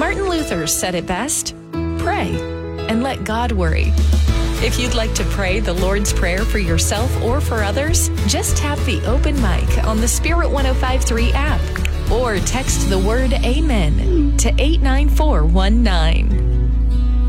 Martin Luther said it best: pray and let God worry. If you'd like to pray the Lord's Prayer for yourself or for others, just tap the open mic on the Spirit 105.3 app or text the word Amen to 89419.